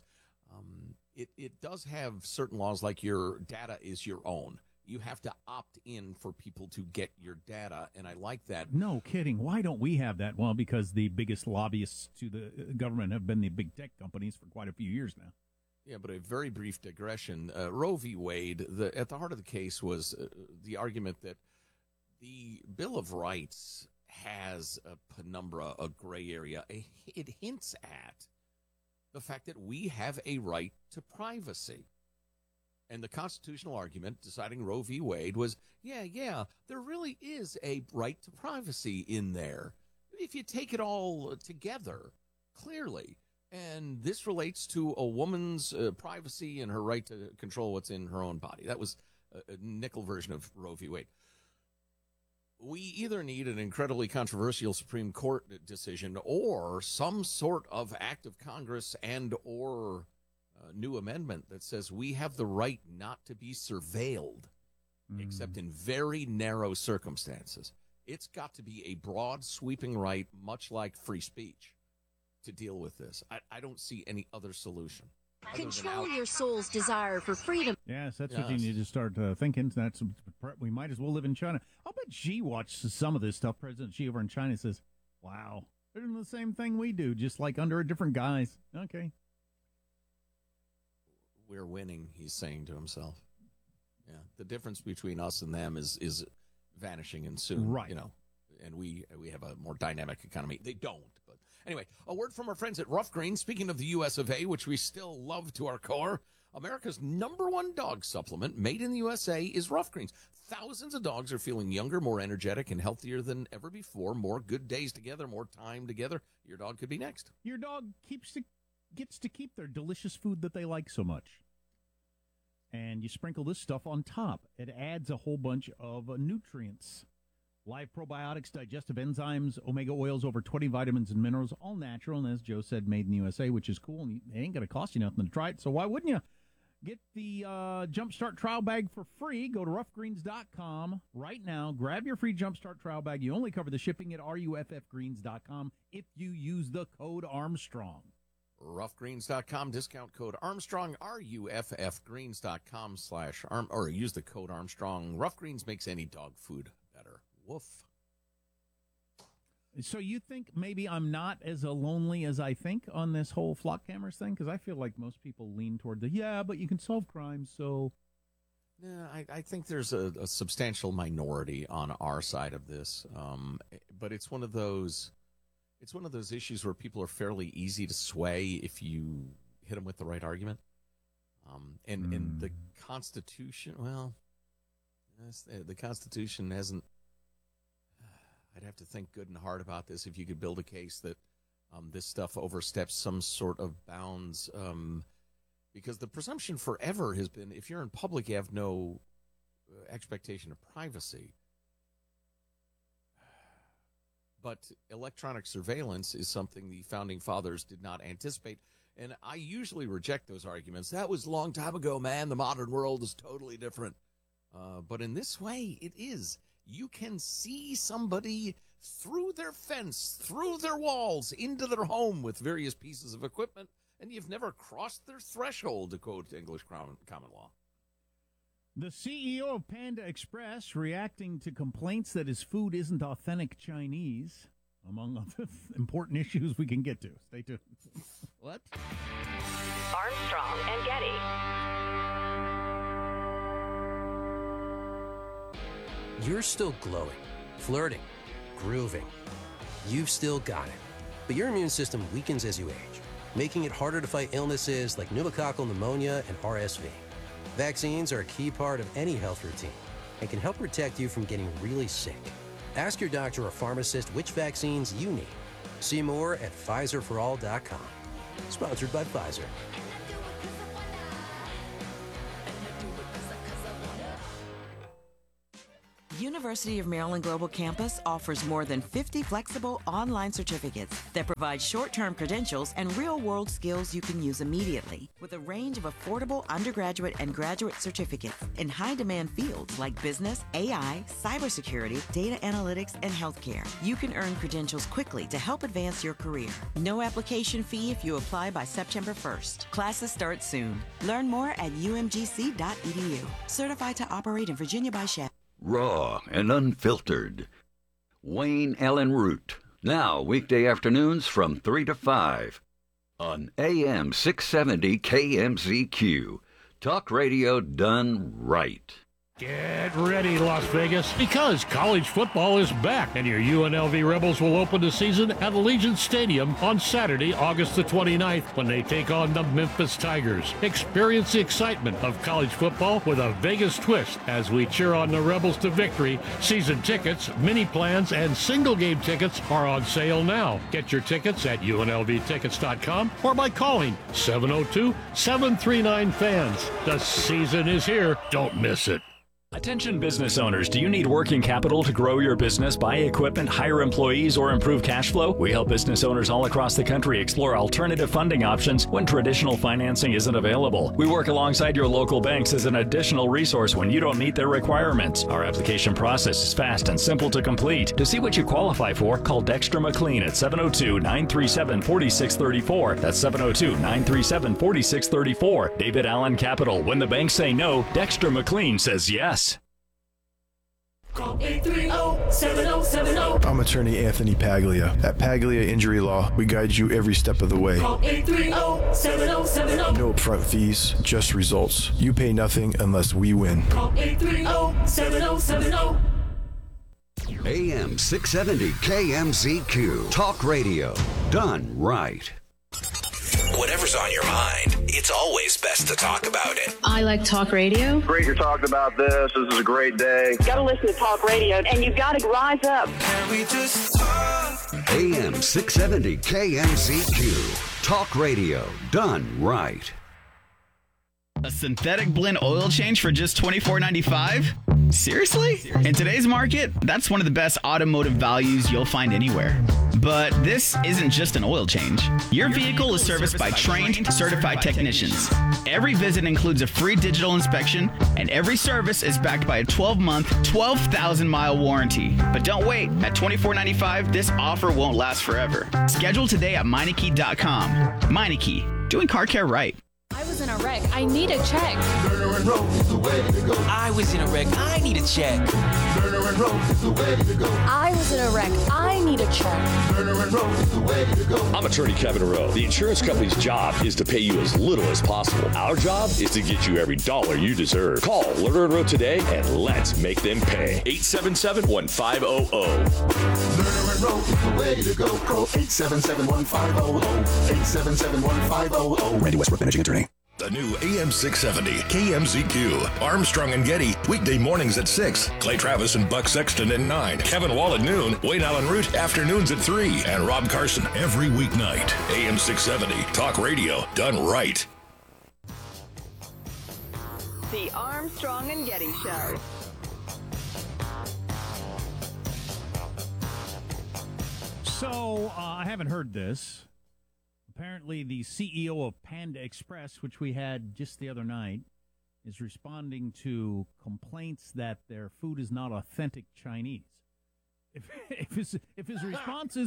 It does have certain laws, like your data is your own. You have to opt in for people to get your data, and I like that. No kidding. Why don't we have that? Well, because the biggest lobbyists to the government have been the big tech companies for quite a few years now. Yeah, but a very brief digression. Roe v. Wade, at the heart of the case was the argument that the Bill of Rights has a penumbra, a gray area. It hints at the fact that we have a right to privacy. And the constitutional argument deciding Roe v. Wade was, there really is a right to privacy in there, if you take it all together, clearly. And this relates to a woman's privacy and her right to control what's in her own body. That was a nickel version of Roe v. Wade. We either need an incredibly controversial Supreme Court decision or some sort of act of Congress and or new amendment that says we have the right not to be surveilled, except in very narrow circumstances. It's got to be a broad, sweeping right, much like free speech, to deal with this. I don't see any other solution. Control your soul's desire for freedom. Yes, that's what you need to start thinking. We might as well live in China. I'll bet Xi watches some of this stuff. President Xi over in China says, wow, they're doing the same thing we do, just like under a different guise. Okay. We're winning, he's saying to himself. Yeah, the difference between us and them is vanishing and soon, right? And we have a more dynamic economy. They don't, but anyway, a word from our friends at Rough Greens. Speaking of the U.S. of A., which we still love to our core, America's #1 dog supplement made in the USA is Rough Greens. Thousands of dogs are feeling younger, more energetic, and healthier than ever before. More good days together, more time together. Your dog could be next. Your dog gets to keep their delicious food that they like so much. And you sprinkle this stuff on top. It adds a whole bunch of nutrients. Live probiotics, digestive enzymes, omega oils, over 20 vitamins and minerals, all natural. And as Joe said, made in the USA, which is cool. And it ain't going to cost you nothing to try it. So why wouldn't you? Get the Jumpstart trial bag for free. Go to roughgreens.com right now. Grab your free Jumpstart trial bag. You only cover the shipping at ruffgreens.com if you use the code Armstrong. Roughgreens.com, discount code Armstrong, ruffgreens.com/arm, or use the code Armstrong. Rough Greens makes any dog food better. Woof. So you think maybe I'm not as lonely as I think on this whole flock cameras thing? Because I feel like most people lean toward but you can solve crimes, so... Yeah, I think there's a substantial minority on our side of this, but it's one of those... It's one of those issues where people are fairly easy to sway if you hit them with the right argument. And the Constitution, the Constitution hasn't... I'd have to think good and hard about this if you could build a case that this stuff oversteps some sort of bounds. Because the presumption forever has been, if you're in public, you have no expectation of privacy. But electronic surveillance is something the founding fathers did not anticipate. And I usually reject those arguments. That was a long time ago, man. The modern world is totally different. But in this way, it is. You can see somebody through their fence, through their walls, into their home with various pieces of equipment, and you've never crossed their threshold, to quote English common law. The CEO of Panda Express reacting to complaints that his food isn't authentic Chinese, among other important issues we can get to. Stay tuned. What? Armstrong and Getty. You're still glowing, flirting, grooving. You've still got it. But your immune system weakens as you age, making it harder to fight illnesses like pneumococcal pneumonia and RSV. Vaccines are a key part of any health routine and can help protect you from getting really sick. Ask your doctor or pharmacist which vaccines you need. See more at PfizerForAll.com. Sponsored by Pfizer. University of Maryland Global Campus offers more than 50 flexible online certificates that provide short-term credentials and real-world skills you can use immediately, with a range of affordable undergraduate and graduate certificates in high-demand fields like business, AI, cybersecurity, data analytics, and healthcare. You can earn credentials quickly to help advance your career. No application fee if you apply by September 1st. Classes start soon. Learn more at umgc.edu. Certified to operate in Virginia by Shep. Raw and unfiltered. Wayne Allen Root. Now, weekday afternoons from 3 to 5 on AM 670 KMZQ. Talk radio done right. Get ready, Las Vegas, because college football is back, and your UNLV Rebels will open the season at Allegiant Stadium on Saturday, August the 29th, when they take on the Memphis Tigers. Experience the excitement of college football with a Vegas twist as we cheer on the Rebels to victory. Season tickets, mini plans, and single-game tickets are on sale now. Get your tickets at UNLVtickets.com or by calling 702-739-FANS. The season is here. Don't miss it. Attention business owners, do you need working capital to grow your business, buy equipment, hire employees, or improve cash flow? We help business owners all across the country explore alternative funding options when traditional financing isn't available. We work alongside your local banks as an additional resource when you don't meet their requirements. Our application process is fast and simple to complete. To see what you qualify for, call Dexter McLean at 702-937-4634. That's 702-937-4634. David Allen Capital. When the banks say no, Dexter McLean says yes. Call 830-7070. I'm attorney Anthony Paglia. At Paglia Injury Law, we guide you every step of the way. Call 830-7070. No upfront fees, just results. You pay nothing unless we win. Call 830-7070. AM 670 KMZQ. Talk radio done right. Whatever's on your mind, it's always best to talk about it. I like talk radio. Great you're talking about this. This is a great day. Got to listen to talk radio, and you've got to rise up. Can we just talk? AM 670 KMZQ. Talk radio done right. A synthetic blend oil change for just $24.95? Seriously? In today's market, that's one of the best automotive values you'll find anywhere. But this isn't just an oil change. Your vehicle is serviced by trained, certified technicians. Every visit includes a free digital inspection, and every service is backed by a 12-month, 12,000-mile warranty. But don't wait. At $24.95, this offer won't last forever. Schedule today at Meineke.com. Meineke, doing car care right. I was in a wreck. I need a check. Turner and Road is the way to go. I was in a wreck. I need a check. Turner and Road is the way to go. I was in a wreck. I need a check. Turner and Road is the way to go. I'm attorney Kevin Rowe. The insurance company's job is to pay you as little as possible. Our job is to get you every dollar you deserve. Call Lerner and Rowe today and let's make them pay. 877-1500. Lerner and Rowe is the way to go. Call 877-1500. 877-1500. Randy Westbrook, managing attorney. The new AM 670 KMZQ. Armstrong and Getty, weekday mornings at 6. Clay Travis and Buck Sexton at 9. Kevin Wall at noon. Wayne Allen Root, afternoons at 3. And Rob Carson every weeknight. AM 670. Talk radio done right. The Armstrong and Getty Show. So, I haven't heard this. Apparently, the CEO of Panda Express, which we had just the other night, is responding to complaints that their food is not authentic Chinese. If his response isn't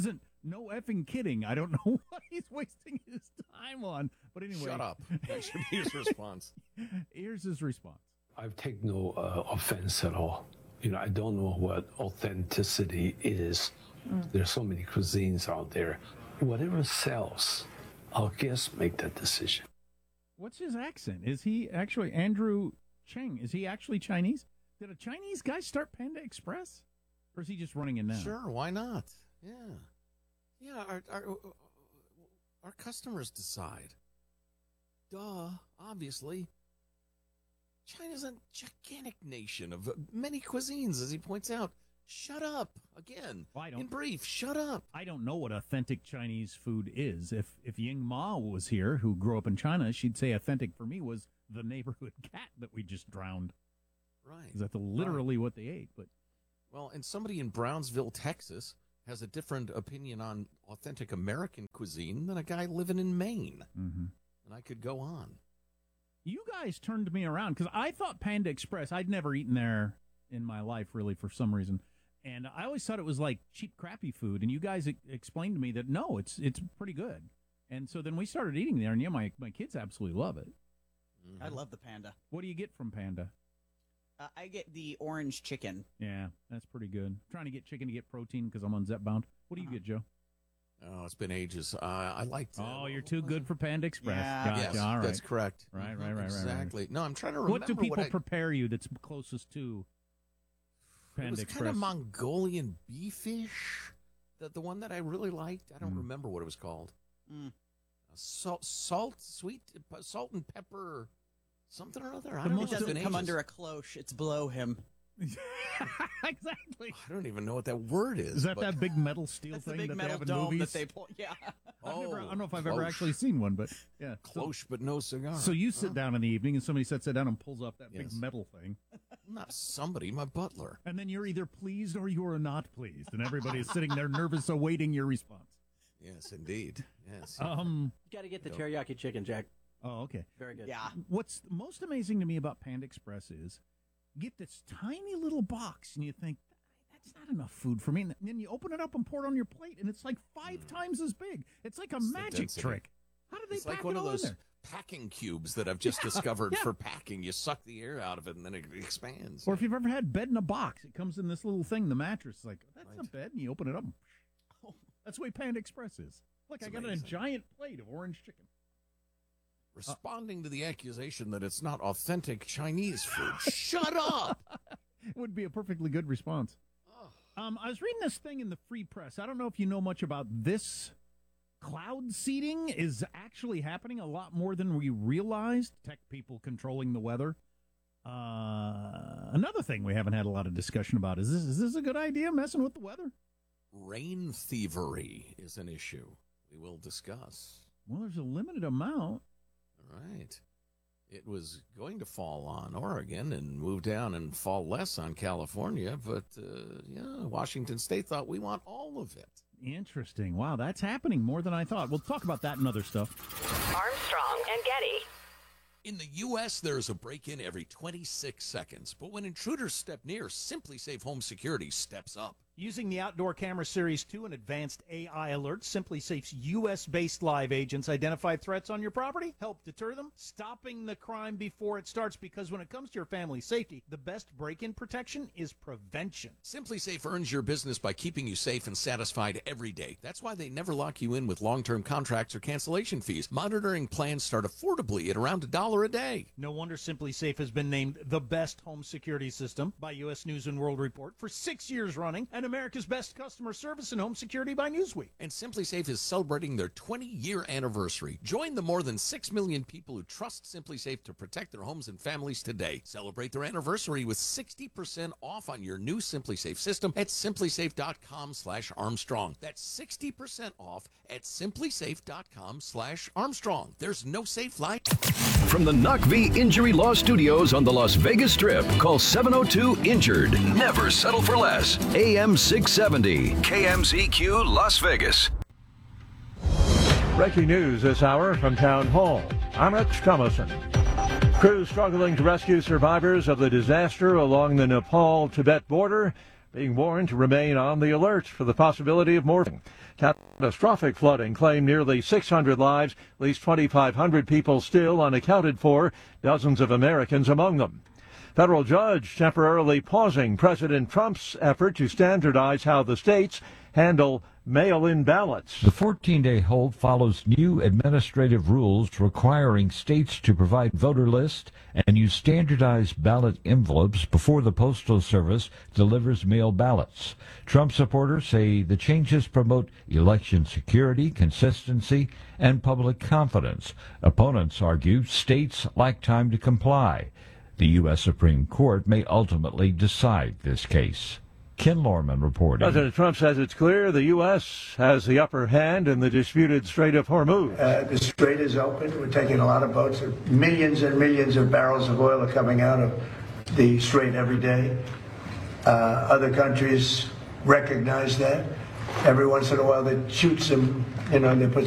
No effing kidding. I don't know what he's wasting his time on. But anyway. Shut up. That should be his response. Here's his response. I take no offense at all. I don't know what authenticity is. There's so many cuisines out there. Whatever sells, our guests make that decision. What's his accent? Is he actually Andrew Cheng? Is he actually Chinese? Did a Chinese guy start Panda Express? Or is he just running it now? Sure, why not? Yeah. Yeah, our customers decide. Duh, obviously. China's a gigantic nation of many cuisines, as he points out. Shut up. Again, in brief, shut up. I don't know what authentic Chinese food is. If Ying Ma was here, who grew up in China, she'd say authentic for me was the neighborhood cat that we just drowned. Right. That's literally what they ate. But well, and somebody in Brownsville, Texas, has a different opinion on authentic American cuisine than a guy living in Maine. Mm-hmm. And I could go on. You guys turned me around because I thought Panda Express, I'd never eaten there in my life, really, for some reason. And I always thought it was like cheap, crappy food. And you guys explained to me that, no, it's pretty good. And so then we started eating there. And, yeah, my kids absolutely love it. Mm-hmm. I love the Panda. What do you get from Panda? I get the orange chicken. Yeah, that's pretty good. I'm trying to get chicken to get protein because I'm on Zepbound. What do you get, Joe? Oh, it's been ages. I like to. Oh, you're too good for Panda Express. Yeah. Gotcha. Yes, all right. that's correct. Right. Exactly. No, I'm trying to remember. What do people prepare you that's closest to Panda Express? Kind of Mongolian beefish. The one that I really liked. I don't remember what it was called. Salt and pepper, something or other. I don't know. It doesn't come under a cloche. It's below him. Exactly. I don't even know what that word is. Is that big metal steel thing big that metal they have in dome movies? that they pull? Yeah. I don't know if I've ever actually seen one, but yeah. Cloche, but no cigar. So you sit down in the evening and somebody sits down and pulls off that big metal thing. Not somebody, my butler. And then you're either pleased or you are not pleased, and everybody is sitting there nervous awaiting your response. Yes, indeed. Yes. You got to get the teriyaki chicken, Jack. Oh, okay. Very good. Yeah. What's most amazing to me about Panda Express is you get this tiny little box, and you think, that's not enough food for me. And then you open it up and pour it on your plate, and it's like 5 times as big. It's like a magic trick. How do they pack like one it of all those in there? packing cubes that I've just discovered for packing. You suck the air out of it, and then it expands. Or if you've ever had bed in a box, it comes in this little thing, the mattress. Like, that's not bed, and you open it up. That's the way Panda Express is. Look, I got a giant plate of orange chicken. Responding to the accusation that it's not authentic Chinese food. Shut up! It would be a perfectly good response. I was reading this thing in the Free Press. I don't know if you know much about this. Cloud seeding is actually happening a lot more than we realized. Tech people controlling the weather. Another thing we haven't had a lot of discussion about is this a good idea, messing with the weather? Rain thievery is an issue we will discuss. Well, there's a limited amount. Right. It was going to fall on Oregon and move down and fall less on California, but Washington State thought we want all of it. Interesting. Wow, that's happening more than I thought. We'll talk about that and other stuff. Armstrong and Getty. In the U.S., there's a break-in every 26 seconds, but when intruders step near, Simply Safe Home Security steps up. Using the Outdoor Camera Series 2 and advanced AI alerts, Simply Safe's U.S.-based live agents identify threats on your property, help deter them, stopping the crime before it starts, because when it comes to your family's safety, the best break-in protection is prevention. Simply Safe earns your business by keeping you safe and satisfied every day. That's why they never lock you in with long-term contracts or cancellation fees. Monitoring plans start affordably at around $1 a day. No wonder Simply Safe has been named the best home security system by U.S. News & World Report for 6 years running, and America's best customer service and home security by Newsweek. And Simply Safe is celebrating their 20-year anniversary. Join the more than 6 million people who trust Simply Safe to protect their homes and families today. Celebrate their anniversary with 60% off on your new Simply Safe system at simplysafe.com/Armstrong. That's 60% off at simplysafe.com/Armstrong. There's no safe life. From the Knock V Injury Law Studios on the Las Vegas Strip, call 702-INJURED. Never settle for less. AM 670, KMZQ Las Vegas. Breaking news this hour from Town Hall. I'm Rich Thomason. Crews struggling to rescue survivors of the disaster along the Nepal-Tibet border being warned to remain on the alert for the possibility of more catastrophic flooding claimed nearly 600 lives, at least 2,500 people still unaccounted for, dozens of Americans among them. Federal judge temporarily pausing President Trump's effort to standardize how the states handle mail-in ballots. The 14-day hold follows new administrative rules requiring states to provide voter lists and use standardized ballot envelopes before the Postal Service delivers mail ballots. Trump supporters say the changes promote election security, consistency, and public confidence. Opponents argue states lack time to comply. The U.S. Supreme Court may ultimately decide this case. Ken Lorman reporting. President Trump says it's clear the U.S. has the upper hand in the disputed Strait of Hormuz. The strait is open. We're taking a lot of boats. Millions and millions of barrels of oil are coming out of the strait every day. Other countries recognize that. Every once in a while they shoot some, they put